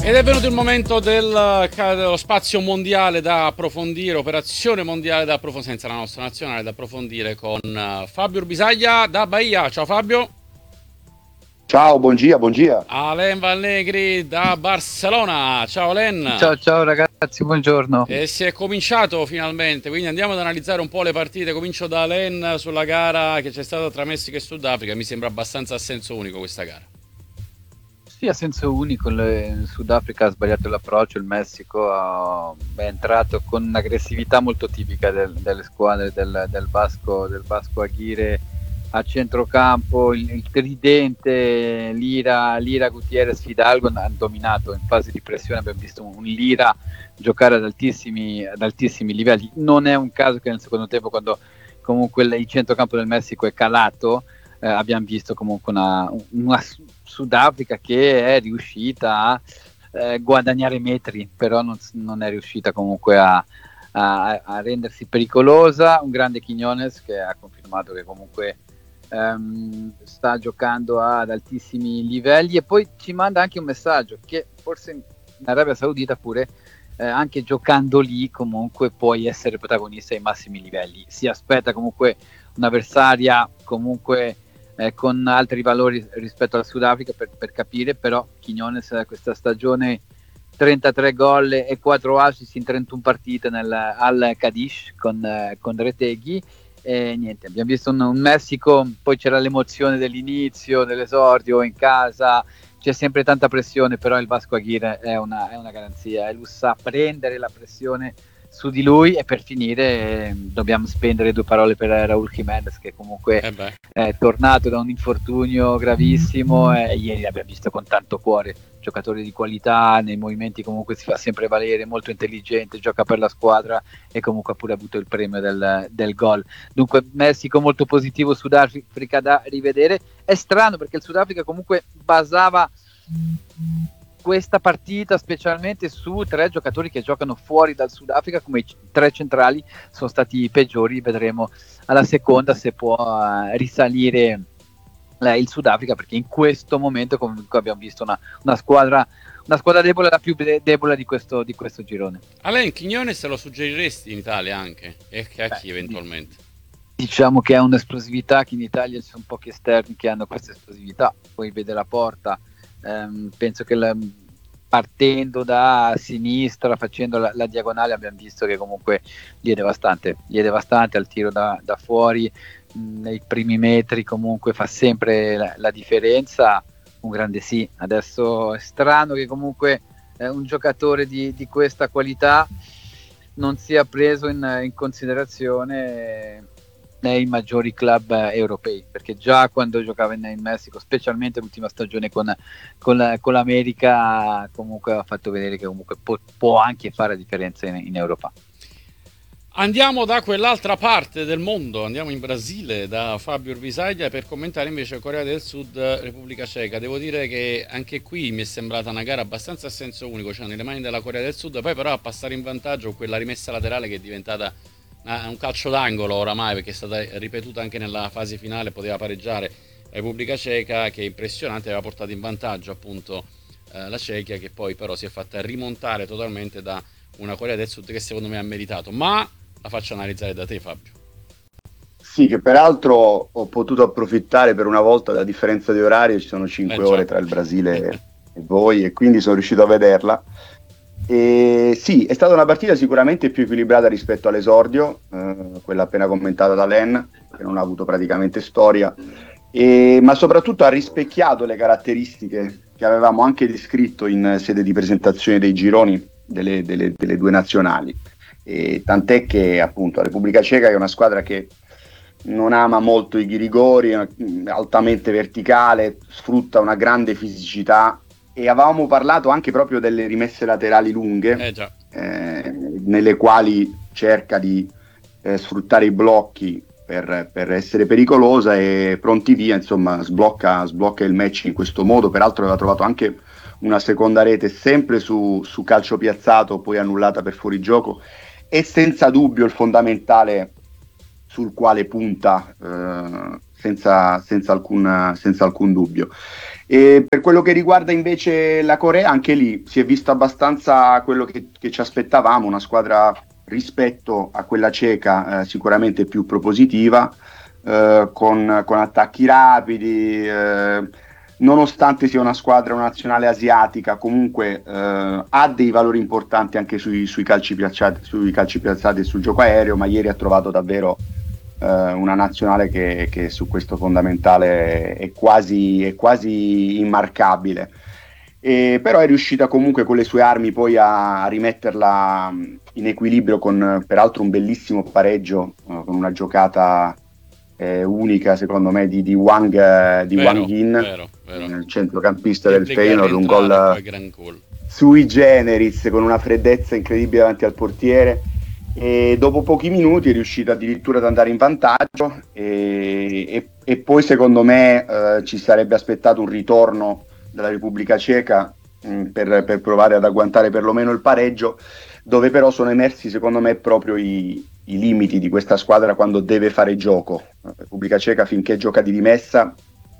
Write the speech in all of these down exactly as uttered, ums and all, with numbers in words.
Ed è venuto il momento del, dello spazio mondiale da approfondire, operazione mondiale da approfondire, senza la nostra nazionale, da approfondire con Fabio Urbisaglia da Bahia. Ciao Fabio. Ciao, buongiorno, buongiorno. Alen Valnegri da Barcellona. Ciao Alen. Ciao ciao ragazzi, buongiorno. E si è cominciato finalmente, quindi andiamo ad analizzare un po' le partite. Comincio da Alen sulla gara che c'è stata tra Messico e Sudafrica. Mi sembra abbastanza a senso unico questa gara. Sì, a senso unico, il Sudafrica ha sbagliato l'approccio, il Messico è entrato con un'aggressività molto tipica del, delle squadre del, del Vasco, del Vasco Aguirre a centrocampo, il, il tridente Lira, Lira, Gutierrez, Fidalgo hanno dominato in fase di pressione. Abbiamo visto un Lira giocare ad altissimi, ad altissimi livelli. Non è un caso che nel secondo tempo, quando comunque il centrocampo del Messico è calato, eh, abbiamo visto comunque una, una Sudafrica che è riuscita a eh, guadagnare metri, però non, non è riuscita comunque a, a, a rendersi pericolosa. Un grande Quiñones che ha confermato che comunque um, sta giocando ad altissimi livelli, e poi ci manda anche un messaggio che forse in Arabia Saudita pure eh, anche giocando lì comunque puoi essere protagonista ai massimi livelli. Si aspetta comunque un'avversaria comunque Eh, con altri valori rispetto al Sudafrica, per, per capire, però Quiñones questa stagione trentatré gol e quattro assist in trentuno partite nel, al Cadiz con, eh, con Retegui, e niente, abbiamo visto un, un Messico, poi c'era l'emozione dell'inizio, dell'esordio in casa, c'è sempre tanta pressione, però il Vasco Aguirre è una, è una garanzia, e lui sa prendere la pressione su di lui. E per finire eh, dobbiamo spendere due parole per Raúl Jiménez, che comunque eh è tornato da un infortunio gravissimo, e ieri l'abbiamo visto con tanto cuore, giocatore di qualità, nei movimenti comunque si fa sempre valere, molto intelligente, gioca per la squadra, e comunque ha pure avuto il premio del, del gol. Dunque Messico molto positivo, Sudafrica da rivedere. È strano perché il Sudafrica comunque basava questa partita specialmente su tre giocatori che giocano fuori dal Sudafrica, come i tre centrali sono stati i peggiori. Vedremo alla seconda se può uh, risalire uh, il Sudafrica, perché in questo momento comunque abbiamo visto una, una squadra una squadra debole, la più de- debole di questo, di questo girone. Alain, Quiñones lo suggeriresti in Italia anche? E a Beh, chi eventualmente? Diciamo che ha un'esplosività che in Italia ci sono pochi esterni che hanno questa esplosività. Poi vede la porta. Um, penso che la, partendo da sinistra, facendo la, la diagonale, abbiamo visto che comunque gli è devastante, gli è devastante al tiro da, da fuori, mh, nei primi metri comunque fa sempre la, la differenza. Un grande sì. Adesso è strano che comunque eh, un giocatore di, di questa qualità non sia preso in, in considerazione nei maggiori club europei, perché già quando giocava in, in Messico, specialmente l'ultima stagione con, con, la, con l'America, comunque ha fatto vedere che comunque può, può anche fare la differenza in, in Europa. Andiamo da quell'altra parte del mondo, andiamo in Brasile da Fabio Urbisaglia per commentare invece Corea del Sud, Repubblica Ceca. Devo dire che anche qui mi è sembrata una gara abbastanza a senso unico, cioè nelle mani della Corea del Sud, poi però a passare in vantaggio quella rimessa laterale che è diventata un calcio d'angolo oramai, perché è stata ripetuta anche nella fase finale, poteva pareggiare la Repubblica Ceca, che è impressionante, aveva portato in vantaggio appunto eh, la Cechia, che poi però si è fatta rimontare totalmente da una Corea del Sud che secondo me ha meritato. Ma la faccio analizzare da te, Fabio. Sì, che peraltro ho potuto approfittare per una volta della differenza di orario, ci sono cinque eh, ore tra il Brasile e voi, e quindi sono riuscito a vederla. E sì, è stata una partita sicuramente più equilibrata rispetto all'esordio, eh, quella appena commentata da Len, che non ha avuto praticamente storia, e, ma soprattutto ha rispecchiato le caratteristiche che avevamo anche descritto in sede di presentazione dei gironi delle, delle, delle due nazionali. E tant'è che appunto la Repubblica Ceca, che è una squadra che non ama molto i rigori, è altamente verticale, sfrutta una grande fisicità, e avevamo parlato anche proprio delle rimesse laterali lunghe, eh già. Eh, nelle quali cerca di eh, sfruttare i blocchi per, per essere pericolosa, e pronti via, insomma sblocca, sblocca il match in questo modo. Peraltro aveva trovato anche una seconda rete sempre su, su calcio piazzato, poi annullata per fuorigioco, e senza dubbio il fondamentale sul quale punta eh, senza, senza, alcun, senza alcun dubbio. E per quello che riguarda invece la Corea, anche lì si è visto abbastanza quello che, che ci aspettavamo, una squadra rispetto a quella ceca eh, sicuramente più propositiva, eh, con, con attacchi rapidi, eh, nonostante sia una squadra, una nazionale asiatica, comunque eh, ha dei valori importanti anche sui, sui calci piazzati, sui calci piazzati e sul gioco aereo, ma ieri ha trovato davvero eh, una nazionale che, che su questo fondamentale è quasi, è quasi immarcabile. E, però è riuscita comunque con le sue armi poi a, a rimetterla in equilibrio con peraltro un bellissimo pareggio, eh, con una giocata eh, unica secondo me di, di Wang, eh, di vero, Wang Yin, vero, vero. il centrocampista Temple del Feyenoord, un gol gol sui generis con una freddezza incredibile davanti al portiere, e dopo pochi minuti è riuscita addirittura ad andare in vantaggio e, e, e poi secondo me eh, ci sarebbe aspettato un ritorno dalla Repubblica Ceca mh, per, per provare ad agguantare perlomeno il pareggio, dove però sono emersi secondo me proprio i, i limiti di questa squadra quando deve fare gioco. La Repubblica Ceca, finché gioca di rimessa,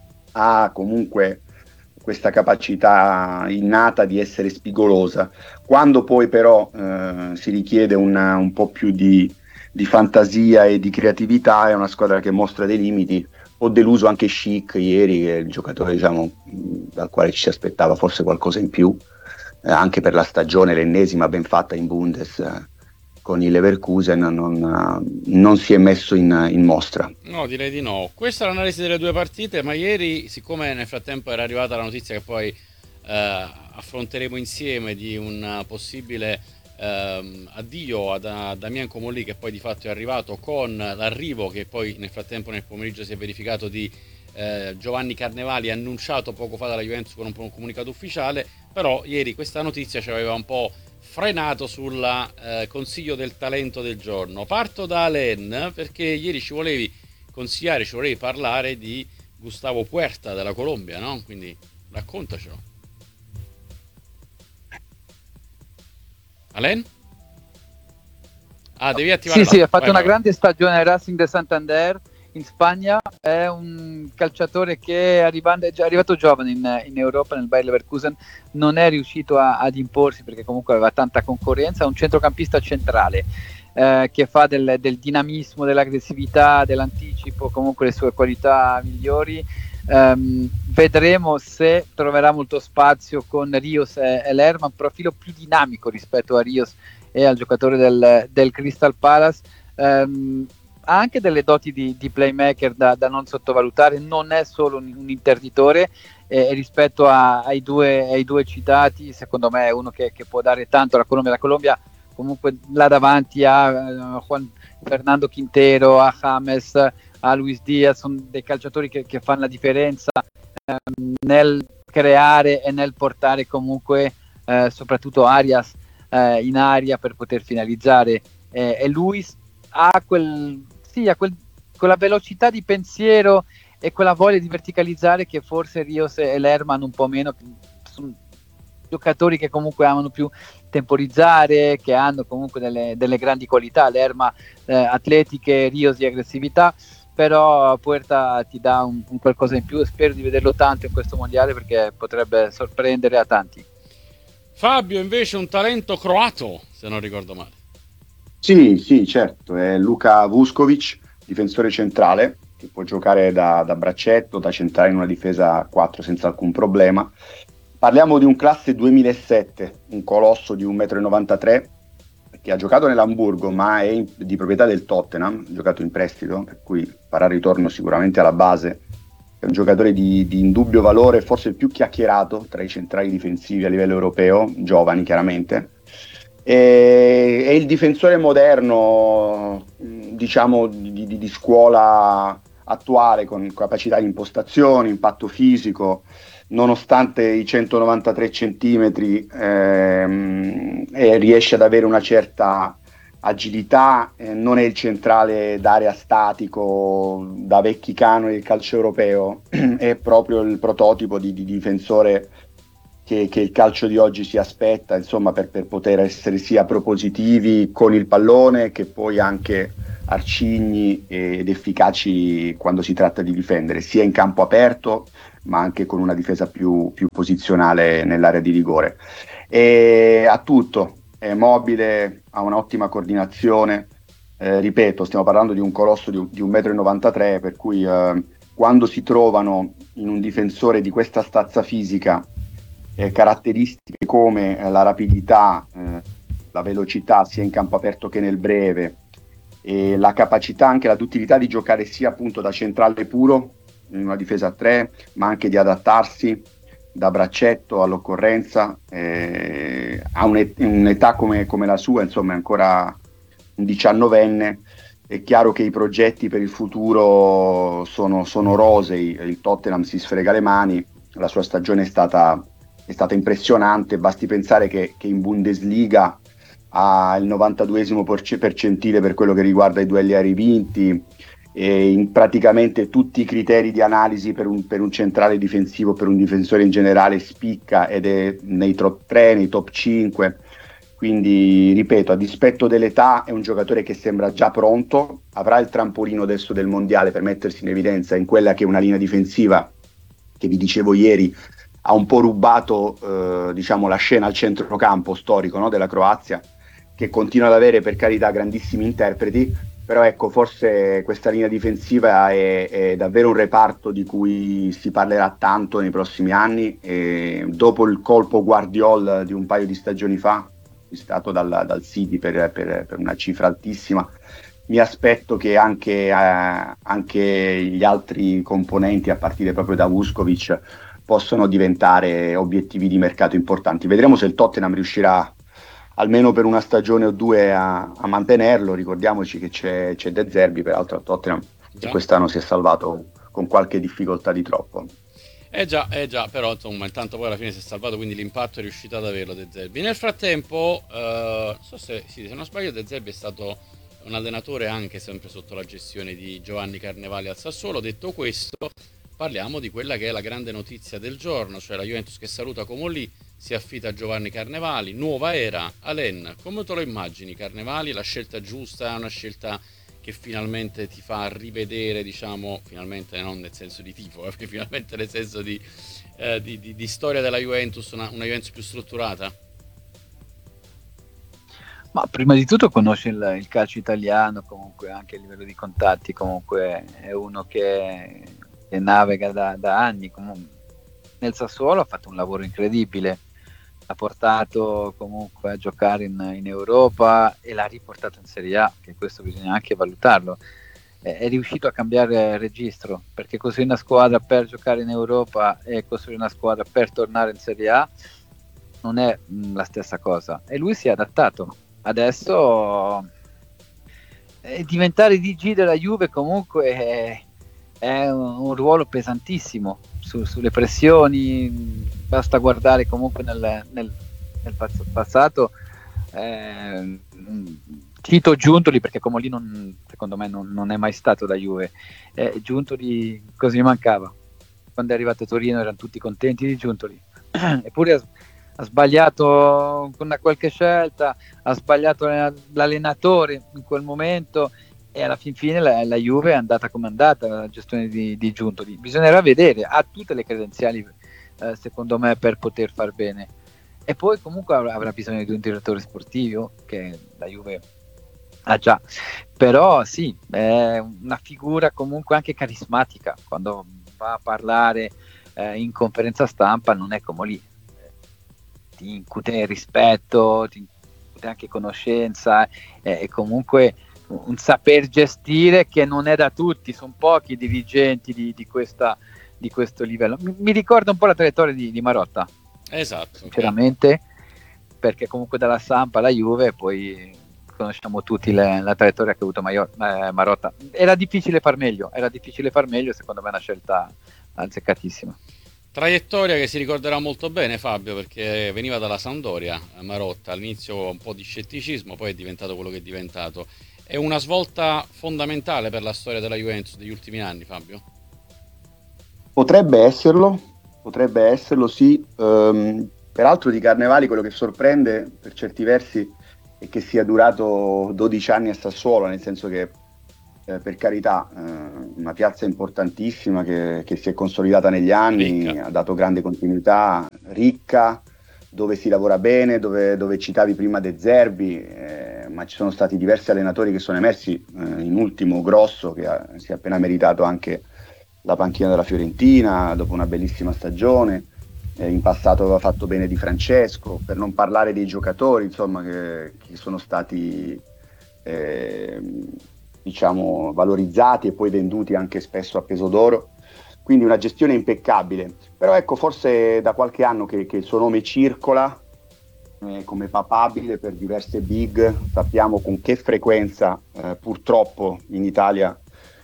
ha comunque questa capacità innata di essere spigolosa. Quando poi però eh, si richiede una, un po' più di, di fantasia e di creatività, è una squadra che mostra dei limiti. Ho deluso anche Schick ieri, che è il giocatore, diciamo, dal quale ci si aspettava forse qualcosa in più, eh, anche per la stagione, l'ennesima ben fatta in Bundes eh, con il Leverkusen, non, non si è messo in, in mostra. No, direi di no. Questa è l'analisi delle due partite, ma ieri, siccome nel frattempo era arrivata la notizia che poi eh, affronteremo insieme di un possibile eh, addio a, a Damien Comolli, che poi di fatto è arrivato, con l'arrivo che poi nel frattempo nel pomeriggio si è verificato di eh, Giovanni Carnevali, annunciato poco fa dalla Juventus con un, un comunicato ufficiale, però ieri questa notizia ci aveva un po' frenato sul eh, consiglio del talento del giorno. Parto da Alain, perché ieri ci volevi consigliare, ci volevi parlare di Gustavo Puerta della Colombia, no? Quindi raccontacelo. Alain? Ah, devi attivare. Sì, la... sì, ha fatto vai, una vai. grande stagione al Racing de Santander in Spagna. È un calciatore che è arrivando, è già arrivato giovane in, in Europa, nel Bayer Leverkusen, non è riuscito a, ad imporsi perché comunque aveva tanta concorrenza. Un centrocampista centrale eh, che fa del, del dinamismo, dell'aggressività, dell'anticipo, comunque le sue qualità migliori. Um, vedremo se troverà molto spazio con Rios e, e Lerma, un profilo più dinamico rispetto a Rios e al giocatore del, del Crystal Palace. Um, ha anche delle doti di, di playmaker da, da non sottovalutare, non è solo un, un interditore, e rispetto a, ai, due, ai due citati secondo me è uno che, che può dare tanto alla Colombia. La Colombia comunque là davanti a uh, Juan Fernando Quintero, a James, a Luis Diaz, sono dei calciatori che, che fanno la differenza ehm, nel creare e nel portare comunque eh, soprattutto Arias eh, in aria per poter finalizzare, eh, e Luis ha quel, sì, ha quel, quella velocità di pensiero e quella voglia di verticalizzare che forse Rios e Lerma hanno un po' meno. Sono giocatori che comunque amano più temporizzare, che hanno comunque delle, delle grandi qualità, Lerma eh, atletiche, Rios di aggressività, però Puerta ti dà un, un qualcosa in più e spero di vederlo tanto in questo mondiale perché potrebbe sorprendere a tanti. Fabio invece un talento croato, se non ricordo male. Sì, sì, certo, è Luka Vuskovic, difensore centrale, che può giocare da, da braccetto, da centrale in una difesa a quattro senza alcun problema. Parliamo di un classe duemilasette, un colosso di un metro e novantatré, che ha giocato nell'Hamburgo ma è in, di proprietà del Tottenham, ha giocato in prestito, per cui farà ritorno sicuramente alla base. È un giocatore di, di indubbio valore, forse il più chiacchierato tra i centrali difensivi a livello europeo, giovani chiaramente. E, è il difensore moderno, diciamo di, di, di scuola attuale, con capacità di impostazione, impatto fisico. Nonostante i centonovantatré centimetri ehm, e riesce ad avere una certa agilità, eh, non è il centrale d'area statico da vecchi canoni del calcio europeo, è proprio il prototipo di, di difensore che, che il calcio di oggi si aspetta, insomma, per, per poter essere sia propositivi con il pallone che poi anche arcigni ed efficaci quando si tratta di difendere, sia in campo aperto ma anche con una difesa più, più posizionale nell'area di rigore. E ha tutto, è mobile, ha un'ottima coordinazione, eh, ripeto, stiamo parlando di un colosso di, di un metro e novantatré, per cui eh, quando si trovano in un difensore di questa stazza fisica eh, caratteristiche come eh, la rapidità, eh, la velocità sia in campo aperto che nel breve, e la capacità, anche la duttilità di giocare sia appunto da centrale puro in una difesa a tre, ma anche di adattarsi da braccetto all'occorrenza, eh, a un'et- un'età come, come la sua, insomma è ancora un diciannovenne. È chiaro che i progetti per il futuro sono, sono rosei, il Tottenham si sfrega le mani, la sua stagione è stata, è stata impressionante, basti pensare che, che in Bundesliga ha il novantaduesimo percentile per quello che riguarda i duelli aerei vinti, e in praticamente tutti i criteri di analisi per un, per un centrale difensivo, per un difensore in generale, spicca ed è nei top tre, nei top cinque. Quindi ripeto, a dispetto dell'età è un giocatore che sembra già pronto, avrà il trampolino adesso del mondiale per mettersi in evidenza in quella che è una linea difensiva che vi dicevo ieri ha un po' rubato eh, diciamo la scena al centrocampo storico, no, della Croazia, che continua ad avere per carità grandissimi interpreti, però ecco, forse questa linea difensiva è, è davvero un reparto di cui si parlerà tanto nei prossimi anni, e dopo il colpo Guardiol di un paio di stagioni fa, acquistato dal, dal City per, per, per una cifra altissima, mi aspetto che anche, eh, anche gli altri componenti, a partire proprio da Vuskovic, possano diventare obiettivi di mercato importanti. Vedremo se il Tottenham riuscirà almeno per una stagione o due a, a mantenerlo. Ricordiamoci che c'è, c'è De Zerbi, peraltro al Tottenham, che quest'anno si è salvato con qualche difficoltà di troppo. Eh già, eh già, però insomma intanto poi alla fine si è salvato, quindi l'impatto è riuscito ad averlo De Zerbi. Nel frattempo, eh, non so se, sì, se non sbaglio, De Zerbi è stato un allenatore anche sempre sotto la gestione di Giovanni Carnevali al Sassuolo. Detto questo, parliamo di quella che è la grande notizia del giorno, cioè la Juventus che saluta Comolli, si affida a Giovanni Carnevali, nuova era. Alen, come te lo immagini Carnevali? La scelta giusta, è una scelta che finalmente ti fa rivedere, diciamo, finalmente non nel senso di tifo, eh, finalmente nel senso di, eh, di, di, di storia della Juventus, una, una Juventus più strutturata? Ma prima di tutto conosce il, il calcio italiano, comunque anche a livello di contatti, comunque è uno che, che navega da, da anni. Comunque nel Sassuolo ha fatto un lavoro incredibile, l'ha portato comunque a giocare in, in Europa e l'ha riportato in Serie A, che questo bisogna anche valutarlo. È, è riuscito a cambiare registro, perché costruire una squadra per giocare in Europa e costruire una squadra per tornare in Serie A non è mh, la stessa cosa, e lui si è adattato. Adesso eh, diventare D G della Juve comunque è, è un, un ruolo pesantissimo su, sulle pressioni. Basta guardare comunque nel, nel, nel passato, eh, cito Giuntoli perché Comolli non, secondo me non, non è mai stato da Juve, eh, Giuntoli così mancava, quando è arrivato a Torino erano tutti contenti di Giuntoli eppure ha, ha sbagliato con una qualche scelta, ha sbagliato l'allenatore in quel momento, e alla fin fine la, la Juve è andata come è andata, la gestione di, di Giuntoli. Bisognerà vedere, ha tutte le credenziali eh, secondo me per poter far bene, e poi comunque avrà, avrà bisogno di un direttore sportivo che la Juve ha già, però sì, è una figura comunque anche carismatica, quando va a parlare eh, in conferenza stampa non è come lì, ti incute rispetto, ti incute anche conoscenza, eh, e comunque un saper gestire che non è da tutti, sono pochi i dirigenti di, di, questa, di questo livello. Mi, mi ricorda un po' la traiettoria di, di Marotta, esatto, sinceramente, okay. Perché comunque dalla Samp alla Juve poi conosciamo tutti le, la traiettoria che ha avuto Maior, eh, Marotta. Era difficile far meglio, era difficile far meglio, secondo me è una scelta azzeccatissima. Traiettoria che si ricorderà molto bene Fabio, perché veniva dalla Sampdoria, Marotta, all'inizio un po' di scetticismo, poi è diventato quello che è diventato. È una svolta fondamentale per la storia della Juventus degli ultimi anni, Fabio? Potrebbe esserlo, potrebbe esserlo, sì. Um, peraltro di Carnevali quello che sorprende per certi versi è che sia durato dodici anni a Sassuolo, nel senso che eh, per carità, eh, una piazza importantissima che, che si è consolidata negli anni, Ricca. ha dato grande continuità, ricca, dove si lavora bene, dove, dove citavi prima De Zerbi, eh, ma ci sono stati diversi allenatori che sono emersi, eh, in ultimo Grosso, che ha, si è appena meritato anche la panchina della Fiorentina dopo una bellissima stagione. Eh, in passato aveva fatto bene Di Francesco, per non parlare dei giocatori, insomma, che, che sono stati eh, diciamo valorizzati e poi venduti anche spesso a peso d'oro. Quindi una gestione impeccabile. Però ecco, forse da qualche anno che, che il suo nome circola eh, come papabile per diverse big, sappiamo con che frequenza eh, purtroppo in Italia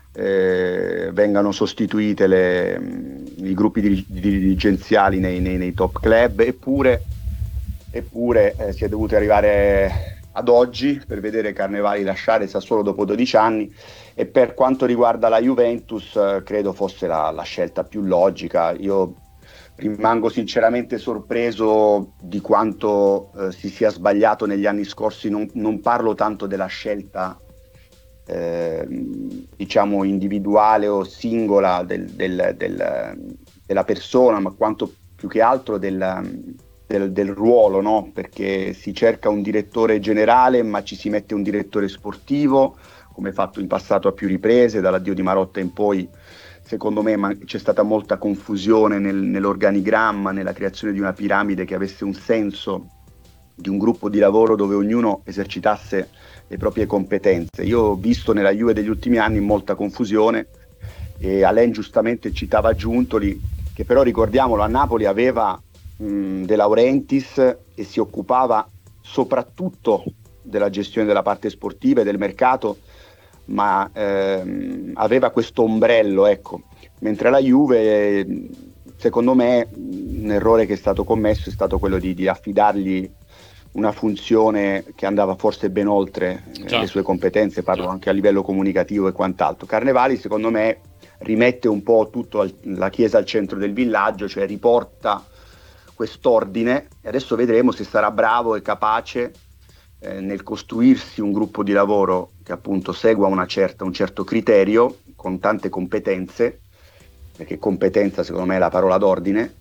eh, vengano sostituite le, mh, i gruppi dir- dirigenziali nei, nei, nei top club, eppure, eppure eh, si è dovuti arrivare ad oggi per vedere Carnevali lasciare Sassuolo dopo dodici anni. E per quanto riguarda la Juventus, eh, credo fosse la, la scelta più logica. Io rimango sinceramente sorpreso di quanto eh, si sia sbagliato negli anni scorsi. Non, non parlo tanto della scelta eh, diciamo individuale o singola del, del, del, della persona, ma quanto più che altro del, del, del ruolo, no? Perché si cerca un direttore generale, ma ci si mette un direttore sportivo, come fatto in passato a più riprese, dall'addio di Marotta in poi. Secondo me man- c'è stata molta confusione nel, nell'organigramma, nella creazione di una piramide che avesse un senso, di un gruppo di lavoro dove ognuno esercitasse le proprie competenze. Io ho visto nella Juve degli ultimi anni molta confusione, e Alain giustamente citava Giuntoli, che però ricordiamolo a Napoli aveva mh, De Laurentiis e si occupava soprattutto della gestione della parte sportiva e del mercato, ma ehm, aveva questo ombrello, ecco. Mentre la Juve, secondo me, un errore che è stato commesso è stato quello di, di affidargli una funzione che andava forse ben oltre eh, le sue competenze, parlo Già. anche a livello comunicativo e quant'altro. Carnevali, secondo me, rimette un po' tutta la chiesa al centro del villaggio, cioè riporta quest'ordine, e adesso vedremo se sarà bravo e capace Eh, nel costruirsi un gruppo di lavoro che appunto segua una certa, un certo criterio, con tante competenze, perché competenza secondo me è la parola d'ordine,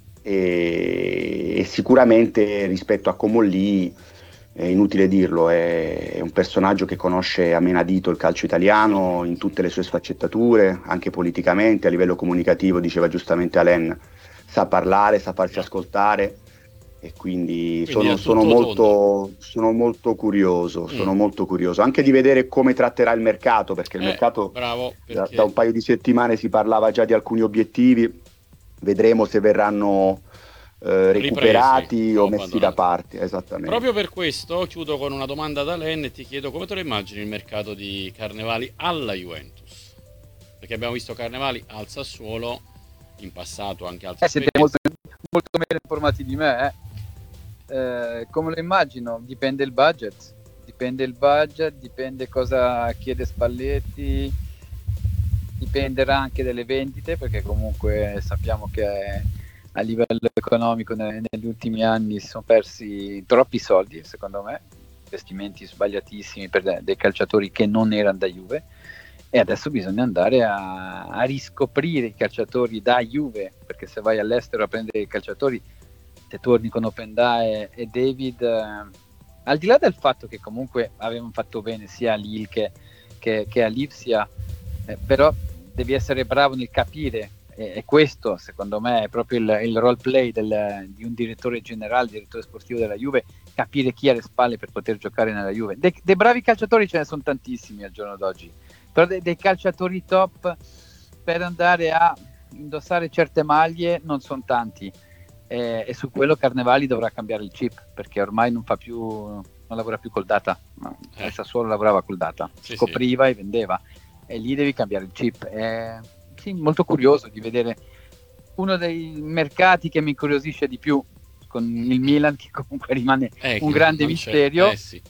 e, e sicuramente rispetto a Comolli, è inutile dirlo, è, è un personaggio che conosce a menadito il calcio italiano in tutte le sue sfaccettature, anche politicamente, a livello comunicativo, diceva giustamente Alain, sa parlare, sa farsi ascoltare. E quindi, quindi sono, sono, molto, sono molto curioso, mm. sono molto curioso anche di vedere come tratterà il mercato, perché il eh, mercato bravo, perché... Da, da un paio di settimane si parlava già di alcuni obiettivi, vedremo se verranno eh, recuperati Ripresi, o messi abbandonati. da parte. Esattamente. Proprio per questo chiudo con una domanda da Len e ti chiedo come te lo immagini il mercato di Carnevali alla Juventus, perché abbiamo visto Carnevali al Sassuolo, in passato anche al Sassuolo. Eh, siete molto, molto meno informati di me, eh. Eh, come lo immagino? Dipende il budget, dipende il budget, dipende cosa chiede Spalletti, dipenderà anche dalle vendite, perché comunque sappiamo che a livello economico ne, negli ultimi anni si sono persi troppi soldi, secondo me, investimenti sbagliatissimi per de, dei calciatori che non erano da Juve, e adesso bisogna andare a, a riscoprire i calciatori da Juve, perché se vai all'estero a prendere i calciatori, se torni con Openda e, e David, eh, al di là del fatto che comunque avevano fatto bene sia a Lille che, che, che a Lipsia, eh, però devi essere bravo nel capire, e, e questo secondo me è proprio il, il role play del, di un direttore generale, direttore sportivo della Juve, capire chi ha le spalle per poter giocare nella Juve. De, dei bravi calciatori ce ne sono tantissimi al giorno d'oggi, però de, dei calciatori top per andare a indossare certe maglie non sono tanti. E, e su quello Carnevali dovrà cambiare il chip, perché ormai non fa più, non lavora più col data, no, eh. Sassuolo lavorava col data, sì, scopriva sì. e vendeva, e lì devi cambiare il chip. E, sì, molto curioso di vedere uno dei mercati che mi incuriosisce di più, con il Milan che comunque rimane eh, un grande misterio, eh, sì.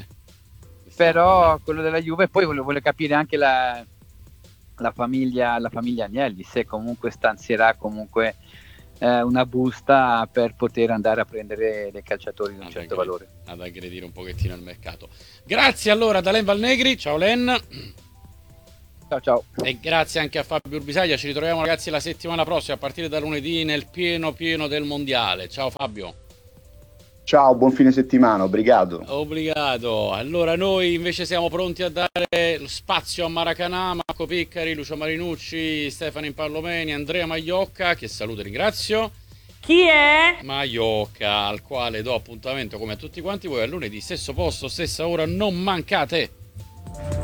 però quello della Juve. Poi vuole, vuole capire anche la, la famiglia la famiglia Agnelli, se comunque stanzierà comunque una busta per poter andare a prendere dei calciatori di un ad certo aggredire, valore, ad aggredire un pochettino il mercato. Grazie allora da Len Valnegri, ciao Len. Ciao ciao. E grazie anche a Fabio Urbisaglia. Ci ritroviamo ragazzi la settimana prossima a partire da lunedì nel pieno pieno del mondiale. Ciao Fabio. Ciao, buon fine settimana, obrigado. Obbligato. Allora noi invece siamo pronti a dare lo spazio a Maracanã, Marco Piccari, Lucio Marinucci, Stefano Impallomeni, Andrea Magliocca, che saluto e ringrazio. Chi è? Magliocca, al quale do appuntamento come a tutti quanti voi a lunedì, stesso posto, stessa ora, non mancate.